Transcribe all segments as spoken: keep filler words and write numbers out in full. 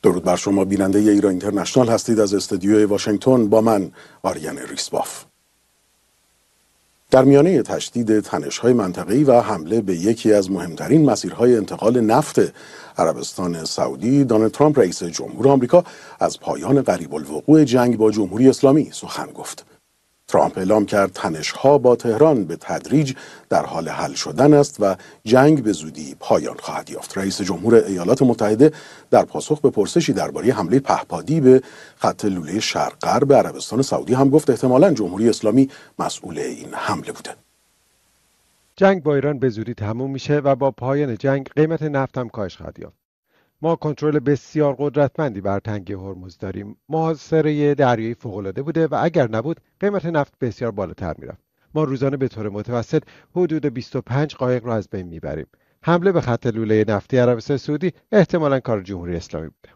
درود بر شما بیننده ایران اینترنشنال هستید. از استودیوی واشنگتن با من آریان ریسباف. در میانه تشدید تنش‌های منطقه‌ای و حمله به یکی از مهمترین مسیرهای انتقال نفت عربستان سعودی، دونالد ترامپ رئیس جمهور آمریکا از پایان قریب الوقوع جنگ با جمهوری اسلامی سخن گفت. ترامپ اعلام کرد تنش‌ها با تهران به تدریج در حال حل شدن است و جنگ به زودی پایان خواهد یافت. رئیس جمهور ایالات متحده در پاسخ به پرسشی درباره حمله پهپادی به خط لوله شرق غرب عربستان سعودی هم گفت احتمالاً جمهوری اسلامی مسئول این حمله بوده. جنگ با ایران به زودی تموم میشه و با پایان جنگ قیمت نفت هم کاهش خواهد یافت. ما کنترل بسیار قدرتمندی بر تنگه هرمز داریم. محاصره دریایی فوق‌العاده بوده و اگر نبود قیمت نفت بسیار بالاتر میرفت. ما روزانه به طور متوسط حدود بیست و پنج قایق را از بین میبریم. حمله به خط لوله نفتی عربستان سعودی احتمالاً کار جمهوری اسلامی بوده.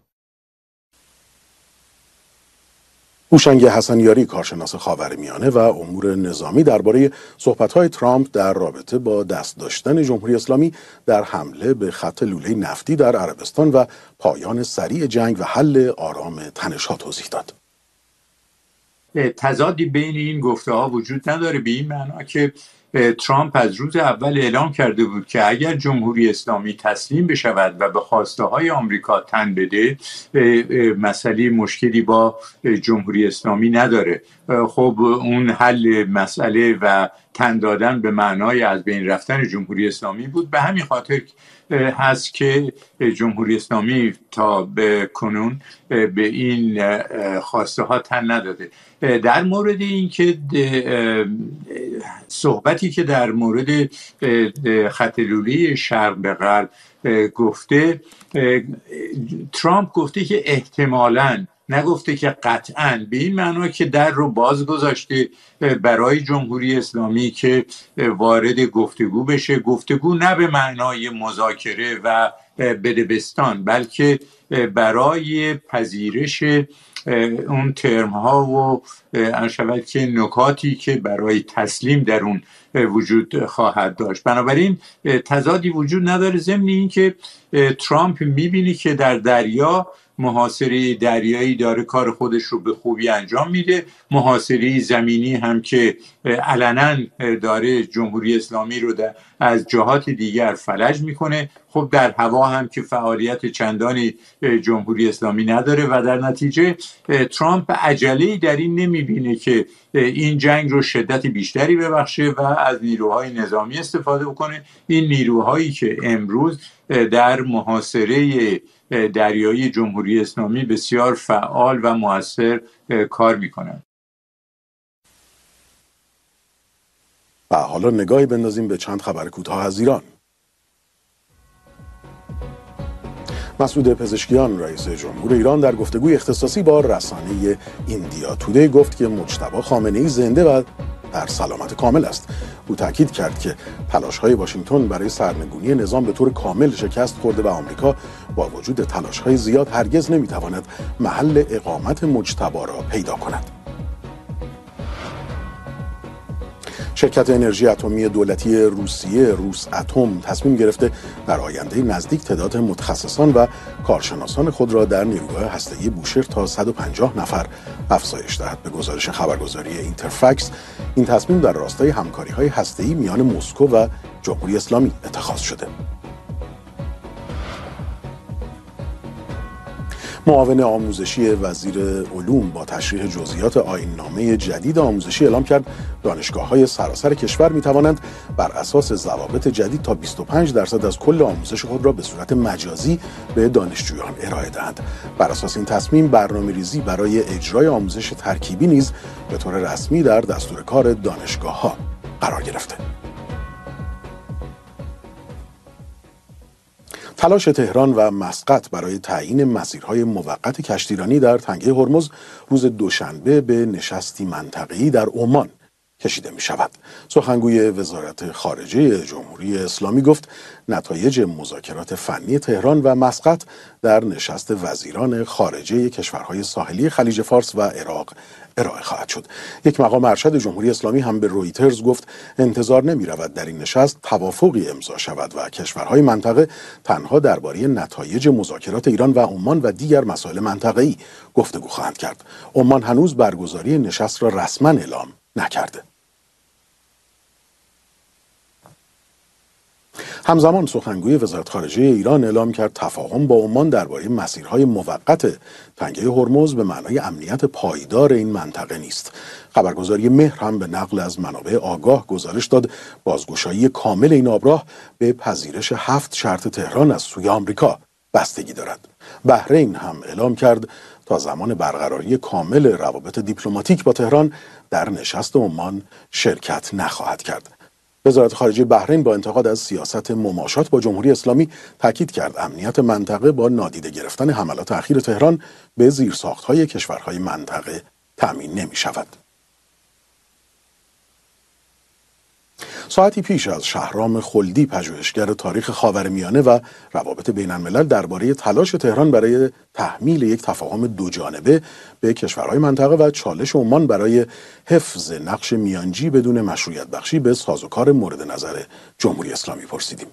هوشنگ حسنیاری، کارشناس خاورمیانه و امور نظامی، درباره صحبت‌های ترامپ در رابطه با دست داشتن جمهوری اسلامی در حمله به خط لوله نفتی در عربستان و پایان سریع جنگ و حل آرام تنش‌ها توضیح داد. تضادی بین این گفته‌ها وجود نداره، به این معنا که ترامپ از روز اول اعلام کرده بود که اگر جمهوری اسلامی تسلیم بشود و به خواسته های آمریکا تن بده، مسئله مشکلی با جمهوری اسلامی نداره. خب اون حل مسئله و تن دادن به معنای از بین رفتن جمهوری اسلامی بود. به همین خاطر هست که جمهوری اسلامی تا به کنون به این خواسته ها تن نداده. در مورد این که صحبتی که در مورد خط لوله شرق به غرب گفته، ترامپ گفته که احتمالاً، نگفته که قطعاً، به این معنا که در رو باز گذاشته برای جمهوری اسلامی که وارد گفتگو بشه. گفتگو نه به معنای مذاکره و بدبستان، بلکه برای پذیرش اون ترم ها و انشود که نکاتی که برای تسلیم در اون وجود خواهد داشت. بنابراین تضادی وجود نداره، ضمن این که ترامپ میبینی که در دریا محاصره دریایی داره کار خودش رو به خوبی انجام میده، محاصره زمینی هم که علنا داره جمهوری اسلامی رو از جهات دیگر فلج میکنه. خب در هوا هم که فعالیت چندانی جمهوری اسلامی نداره و در نتیجه ترامپ عجله‌ای در این نمیبینه که این جنگ رو شدت بیشتری ببخشه و از نیروهای نظامی استفاده بکنه. این نیروهایی که امروز در محاصره دریایی جمهوری اسلامی بسیار فعال و مؤثر کار میکنند. و حالا نگاهی بندازیم به چند خبر کوتاه از ایران. مسعود پزشکیان، رئیس جمهور ایران، در گفتگوی اختصاصی با رسانه ایندیا تودی گفت که مجتبی خامنه‌ای زنده و در سلامت کامل است. او تاکید کرد که تلاش‌های واشنگتن برای سرنگونی نظام به طور کامل شکست خورده و آمریکا با وجود تلاش‌های زیاد هرگز نمی‌تواند محل اقامت مجتبی را پیدا کند. شرکت انرژی اتمی دولتی روسیه روس اتم تصمیم گرفته در آینده نزدیک تعداد متخصصان و کارشناسان خود را در نیروگاه هسته‌ای بوشهر تا صد و پنجاه نفر افزایش دهد. به گزارش خبرگزاری اینترفکس، این تصمیم در راستای همکاری‌های هسته‌ای میان مسکو و جمهوری اسلامی اتخاذ شده. معاون آموزشی وزیر علوم با تشریح جزئیات آیین‌نامه جدید آموزشی اعلام کرد دانشگاه‌های سراسر کشور می‌توانند بر اساس ضوابط جدید تا بیست و پنج درصد از کل آموزش خود را به صورت مجازی به دانشجویان ارائه دهند. بر اساس این تصمیم برنامه‌ریزی برای اجرای آموزش ترکیبی نیز به طور رسمی در دستور کار دانشگاه‌ها قرار گرفته. تلاش تهران و مسقط برای تعیین مسیرهای موقت کشتیرانی در تنگه هرمز روز دوشنبه به نشستی منطقه‌ای در عمان کشیده می شود. سخنگوی وزارت خارجه جمهوری اسلامی گفت نتایج مذاکرات فنی تهران و مسقط در نشست وزیران خارجه کشورهای ساحلی خلیج فارس و عراق ارائه خواهد شد. یک مقام ارشد جمهوری اسلامی هم به رویترز گفت انتظار نمی رود در این نشست توافقی امضا شود و کشورهای منطقه تنها درباره نتایج مذاکرات ایران و عمان و دیگر مسائل منطقه‌ای گفتگو خواهند کرد. عمان هنوز برگزاری نشست را رسما اعلام نکرده. همزمان سخنگوی وزارت خارجه ایران اعلام کرد تفاهم با عمان درباره مسیرهای موقت تنگه هرمز به معنای امنیت پایدار این منطقه نیست. خبرگزاری مهر هم به نقل از منابع آگاه گزارش داد بازگشایی کامل این آبراه به پذیرش هفت شرط تهران از سوی آمریکا بستگی دارد. بحرین هم اعلام کرد تا زمان برقراری کامل روابط دیپلماتیک با تهران در نشست عمان شرکت نخواهد کرد. وزارت خارجه بحرین با انتقاد از سیاست مماشات با جمهوری اسلامی تاکید کرد امنیت منطقه با نادیده گرفتن حملات اخیر تهران به زیرساخت‌های کشورهای منطقه تأمین نمی شود. ساعتی پیش از شهرام خلدی پژوهشگر تاریخ خاورمیانه و روابط بین الملل درباره تلاش تهران برای تحمیل یک تفاهم دوجانبه به کشورهای منطقه و چالش عمان برای حفظ نقش میانجی بدون مشروعیت بخشی به سازوکار مورد نظر جمهوری اسلامی پرسیدیم.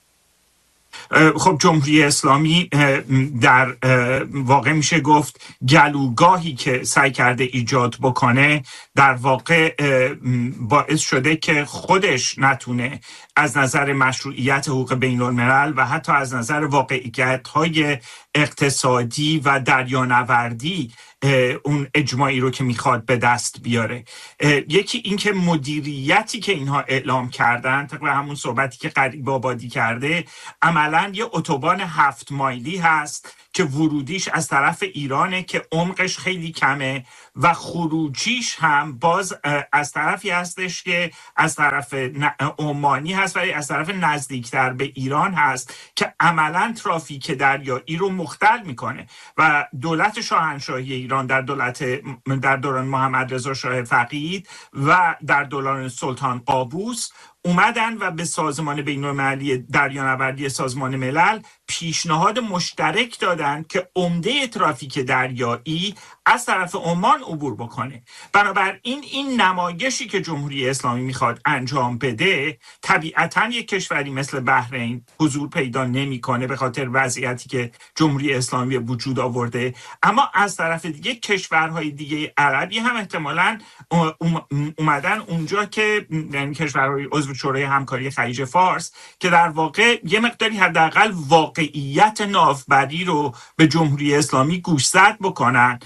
خب جمهوری اسلامی در واقع میشه گفت گلوگاهی که سعی کرده ایجاد بکنه در واقع باعث شده که خودش نتونه از نظر مشروعیت حقوق بین الملل و حتی از نظر واقعیت‌های اقتصادی و دریانوردی اون اجماعی رو که میخواد به دست بیاره. یکی این که مدیریتی که اینها اعلام کردن طبق همون صحبتی که غریب آبادی کرده عملاً یه اتوبان هفت مایلی هست که ورودیش از طرف ایرانه که عمقش خیلی کمه و خروجیش هم باز از طرفی هستش که از طرف عمانی هست ولی از طرف نزدیکتر به ایران هست که عملاً ترافیک دریایی رو مختل میکنه و دولت شاهنشاهی ایران در دولت در دوران محمد رضا شاه فقید و در دوران سلطان قابوس اومدن و به سازمان بین‌المللی دریانوردی سازمان ملل پیشنهاد مشترک دادن که عمده ترافیک دریایی از طرف عمان عبور بکنه. بنابراین این نمایشی که جمهوری اسلامی میخواد انجام بده طبیعتاً یک کشوری مثل بحرین حضور پیدا نمیکنه به خاطر وضعیتی که جمهوری اسلامی وجود آورده، اما از طرف دیگه کشورهای دیگه عربی هم احتمالاً اومدن اونجا که یعنی کشورهای عضو شورای همکاری خلیج فارس که در واقع یه مقداری حداقل واقعیت ناوبری رو به جمهوری اسلامی گوشزد بکنن.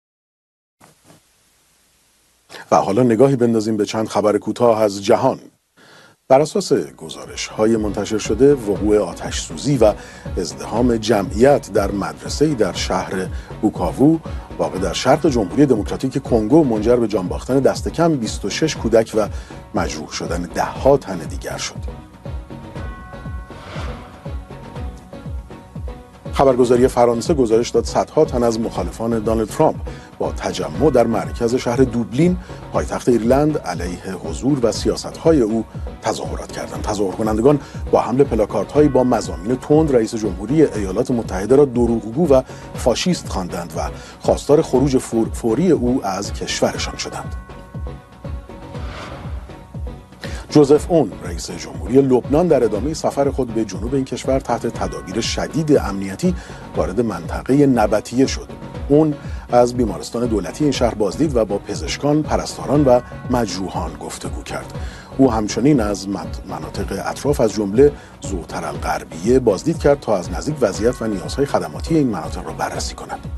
و حالا نگاهی بندازیم به چند خبر کوتاه از جهان. بر اساس گزارش‌های منتشر شده وقوع آتش سوزی و ازدحام جمعیت در مدرسه‌ای در شهر بوکاوو واقع در شرق جمهوری دموکراتیک کنگو منجر به جان باختن دست کم بیست و شش کودک و مجروح شدن ده‌ها تن دیگر شد. خبرگزاری فرانسه گزارش داد صدها تن از مخالفان دونالد ترامپ با تجمع در مرکز شهر دوبلین پایتخت ایرلند علیه حضور و سیاست‌های او تظاهرات کردند. تظاهر کنندگان با حمل پلاکاردهایی با مضامین تند رئیس جمهوری ایالات متحده را دروغگو و فاشیست خواندند و خواستار خروج فوری او از کشورشان شدند. جوزف اون رئیس جمهوری لبنان در ادامه سفر خود به جنوب این کشور تحت تدابیر شدید امنیتی وارد منطقه نبطیه شد. اون از بیمارستان دولتی این شهر بازدید و با پزشکان، پرستاران و مجروحان گفتگو کرد. او همچنین از مناطق اطراف از جمله زوتر الغربیه بازدید کرد تا از نزدیک وضعیت و نیازهای خدماتی این مناطق را بررسی کند.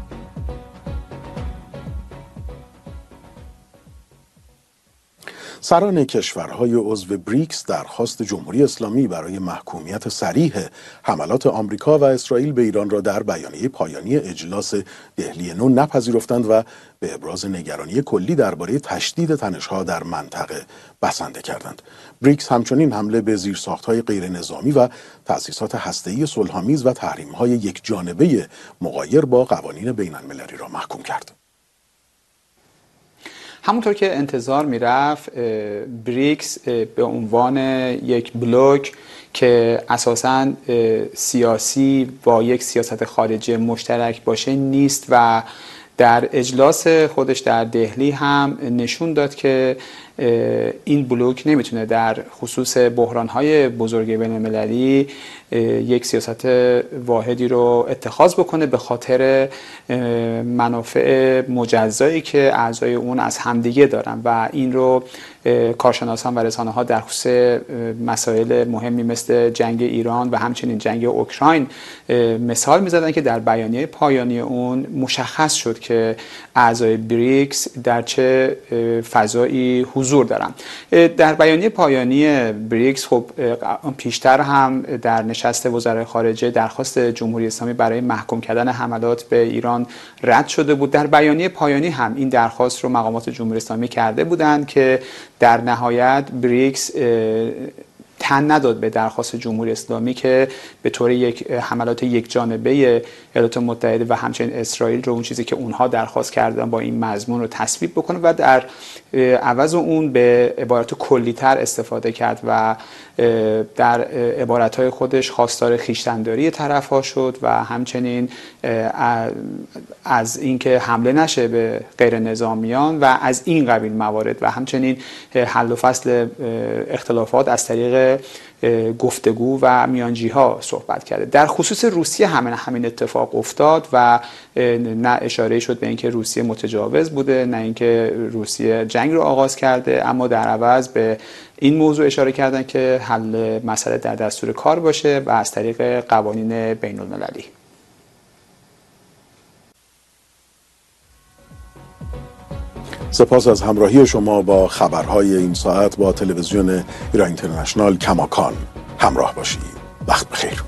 سران کشورهای عضو بریکس درخواست جمهوری اسلامی برای محکومیت صریح حملات آمریکا و اسرائیل به ایران را در بیانیه پایانی اجلاس دهلی نو نپذیرفتند و به ابراز نگرانی کلی درباره تشدید تنش‌ها در منطقه بسنده کردند. بریکس همچنین حمله به زیرساخت‌های غیر نظامی و تأسیسات هسته‌ای صلح‌آمیز و تحریم‌های یکجانبه مغایر با قوانین بین‌المللی را محکوم کرد. همونطور که انتظار میرفت بریکس به عنوان یک بلوک که اساساً سیاسی با یک سیاست خارجی مشترک باشه نیست و در اجلاس خودش در دهلی هم نشون داد که این بلوک نمیتونه در خصوص بحران‌های بزرگ بین‌المللی یک سیاست واحدی رو اتخاذ بکنه به خاطر منافع مجزایی که اعضای اون از همدیگه دارن و این رو کارشناسان و رسانه‌ها در خصوص مسائل مهمی مثل جنگ ایران و همچنین جنگ اوکراین مثال می‌زدن که در بیانیه پایانی اون مشخص شد که اعضای بریکس در چه فضایی حضور دارن. در بیانیه پایانی بریکس خب پیشتر هم در نشست وزرای خارجه درخواست جمهوری اسلامی برای محکوم کردن حملات به ایران رد شده بود. در بیانیه پایانی هم این درخواست رو مقامات جمهوری اسلامی کرده بودند که در نهایت بریکس تن نداد به درخواست جمهوری اسلامی که به طور یک حملات یک جانبه ایالات متحده و همچنین اسرائیل رو اون چیزی که اونها درخواست کردن با این مضمون رو تثبیت بکنه و در عوض اون به عبارت کلی‌تر استفاده کرد و در عبارت‌های خودش خواستار خویشتن‌داری طرف‌ها شد و همچنین از اینکه حمله نشه به غیر نظامیان و از این قبیل موارد و همچنین حل و فصل اختلافات از طریق گفتگو و میانجی ها صحبت کرده. در خصوص روسیه همین همین اتفاق افتاد و نه اشاره شد به اینکه روسیه متجاوز بوده نه اینکه روسیه جنگ رو آغاز کرده، اما در عوض به این موضوع اشاره کردن که حل مسئله در دستور کار باشه و از طریق قوانین بین المللی. سپاس از همراهی شما با خبرهای این ساعت با تلویزیون ایران اینترنشنال. کماکان همراه باشید. وقت بخیر.